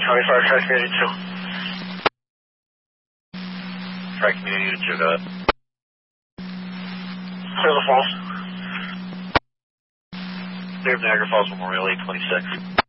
County Fire, Tri Community 2. Tri Community 2, go ahead. Clear the Falls. Clear of Niagara Falls Memorial 826.